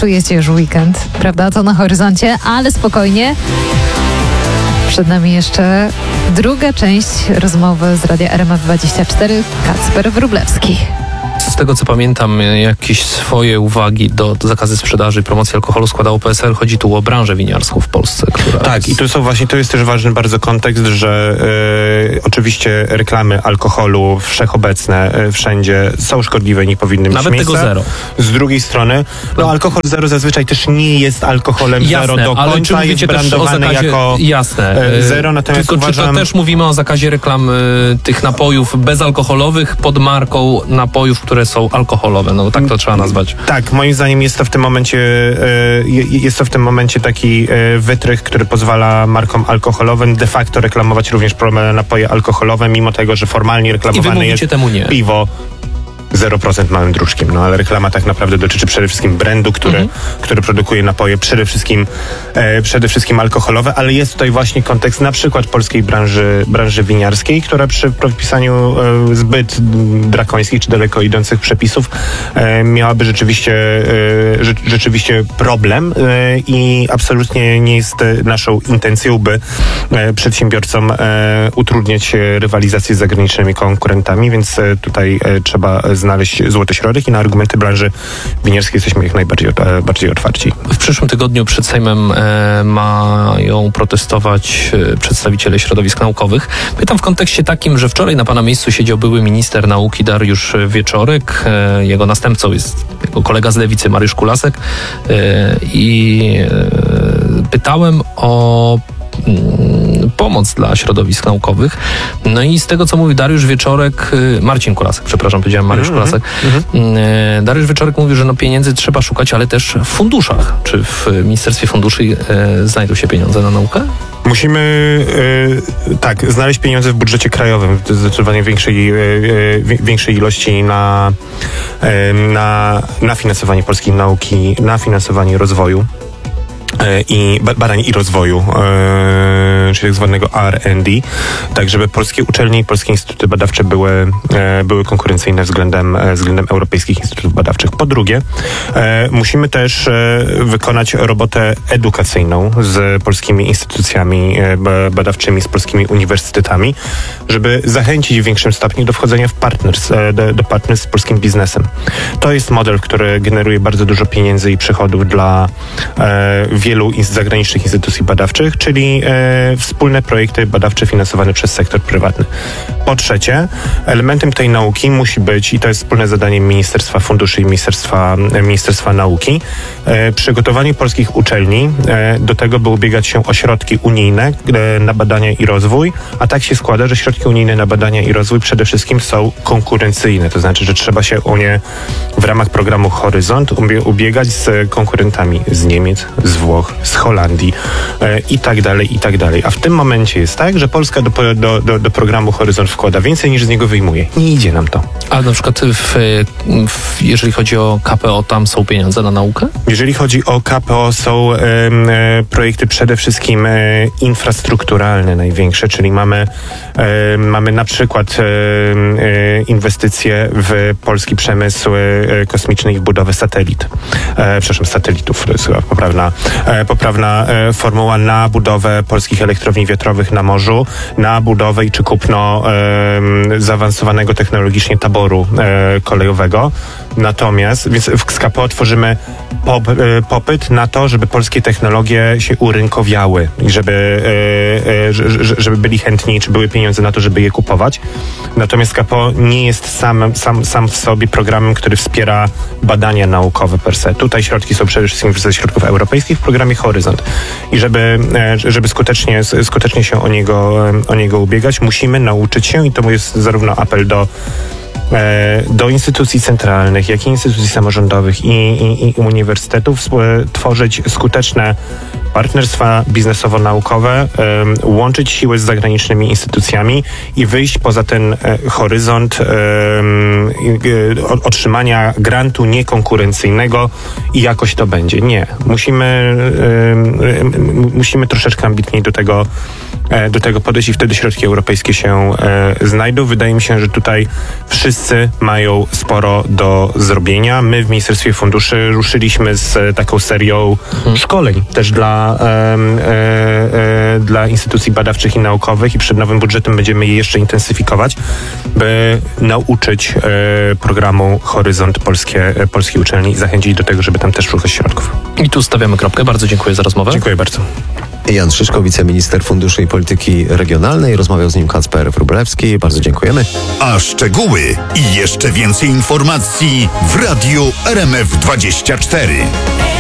czujecie już weekend, prawda? To na horyzoncie, ale spokojnie. Przed nami jeszcze druga część rozmowy z Radia RMF24. Kacper Wróblewski. Z tego co pamiętam, jakieś swoje uwagi do zakazu sprzedaży i promocji alkoholu składało PSL. Chodzi tu o branżę winiarską w Polsce. Tak, i to jest też ważny bardzo kontekst, że oczywiście reklamy alkoholu wszechobecne, wszędzie są szkodliwe i nie powinny mieć nawet miejsca. Tego zero. Z drugiej strony, alkohol zero zazwyczaj też nie jest alkoholem zero do końca, ale jest brandowany jako zero, natomiast tylko czy to też mówimy o zakazie reklam tych napojów bezalkoholowych pod marką napojów, które są alkoholowe, no tak to trzeba nazwać. Tak, moim zdaniem jest to w tym momencie taki wytrych, który pozwala markom alkoholowym de facto reklamować również napoje alkoholowe, mimo tego, że formalnie reklamowane jest temu nie. piwo 0% małym druczkiem, no ale reklama tak naprawdę dotyczy przede wszystkim brandu, który produkuje napoje przede wszystkim alkoholowe, ale jest tutaj właśnie kontekst na przykład polskiej branży winiarskiej, która przy propisaniu zbyt drakońskich czy daleko idących przepisów miałaby rzeczywiście problem i absolutnie nie jest naszą intencją, by przedsiębiorcom utrudniać rywalizację z zagranicznymi konkurentami, więc tutaj trzeba znaleźć złoty środek i na argumenty branży winiarskiej jesteśmy jak najbardziej otwarci. W przyszłym tygodniu przed Sejmem mają protestować przedstawiciele środowisk naukowych. Pytam w kontekście takim, że wczoraj na pana miejscu siedział były minister nauki Dariusz Wieczorek. Jego następcą jest jego kolega z Lewicy Mariusz Kulasek. I pytałem o pomoc dla środowisk naukowych. No i z tego, co mówił Dariusz Wieczorek, Marcin Kulasek, przepraszam, powiedziałem Mariusz Kulasek. Dariusz Wieczorek mówił, że pieniędzy trzeba szukać, ale też w funduszach. Czy w Ministerstwie Funduszy znajdą się pieniądze na naukę? Musimy znaleźć pieniądze w budżecie krajowym, zdecydowanie większej ilości na finansowanie polskiej nauki, na finansowanie rozwoju i badań i rozwoju, czyli tak zwanego R&D, tak żeby polskie uczelnie i polskie instytuty badawcze były konkurencyjne względem europejskich instytutów badawczych. Po drugie, musimy też wykonać robotę edukacyjną z polskimi instytucjami badawczymi, z polskimi uniwersytetami, żeby zachęcić w większym stopniu do wchodzenia w do partnerstw z polskim biznesem. To jest model, który generuje bardzo dużo pieniędzy i przychodów dla wielu zagranicznych instytucji badawczych, czyli wspólne projekty badawcze finansowane przez sektor prywatny. Po trzecie, elementem tej nauki musi być, i to jest wspólne zadanie Ministerstwa Funduszy i Ministerstwa Nauki, przygotowanie polskich uczelni do tego, by ubiegać się o środki unijne na badania i rozwój, a tak się składa, że środki unijne na badania i rozwój przede wszystkim są konkurencyjne, to znaczy, że trzeba się o nie w ramach programu Horyzont ubiegać z konkurentami z Niemiec, z Włoch, z Holandii i tak dalej. A w tym momencie jest tak, że Polska do programu Horyzont wkłada więcej niż z niego wyjmuje. Nie idzie nam to. Ale na przykład jeżeli chodzi o KPO, tam są pieniądze na naukę? Jeżeli chodzi o KPO, są projekty przede wszystkim infrastrukturalne największe, czyli mamy na przykład inwestycje w polski przemysł kosmiczny i w budowę satelitów, to jest chyba poprawna formuła, na budowę polskich elektrowni wiatrowych na morzu, na budowę czy kupno zaawansowanego technologicznie taboru kolejowego. Natomiast, więc z KPO tworzymy popyt na to, żeby polskie technologie się urynkowiały i żeby byli chętni, czy były pieniądze na to, żeby je kupować. Natomiast KPO nie jest sam w sobie programem, który wspiera badania naukowe per se. Tutaj środki są przede wszystkim ze środków europejskich w programie Horyzont. I żeby skutecznie się o niego ubiegać, musimy nauczyć się, i to jest zarówno apel do instytucji centralnych, jak i instytucji samorządowych i uniwersytetów, tworzyć skuteczne partnerstwa biznesowo-naukowe, łączyć siły z zagranicznymi instytucjami i wyjść poza ten horyzont otrzymania grantu niekonkurencyjnego i jakoś to będzie. Nie. Musimy troszeczkę ambitniej do tego podejść i wtedy środki europejskie się znajdą. Wydaje mi się, że tutaj wszyscy Wszyscy mają sporo do zrobienia. My w Ministerstwie Funduszy ruszyliśmy z taką serią szkoleń też dla instytucji badawczych i naukowych i przed nowym budżetem będziemy je jeszcze intensyfikować, by nauczyć programu Horyzont polskie uczelni i zachęcić do tego, żeby tam też szukać środków. I tu stawiamy kropkę. Bardzo dziękuję za rozmowę. Dziękuję bardzo. Jan Szyszko, wiceminister Funduszy i Polityki Regionalnej. Rozmawiał z nim Kacper Wróblewski. Bardzo dziękujemy. A szczegóły i jeszcze więcej informacji w Radiu RMF24.